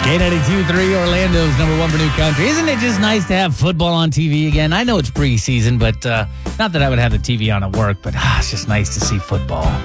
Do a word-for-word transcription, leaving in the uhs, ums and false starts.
K ninety-two point three, Orlando's number one for new country. Isn't it just nice to have football on T V again? I know it's preseason, but uh, not that I would have the T V on at work, but ah, it's just nice to see football.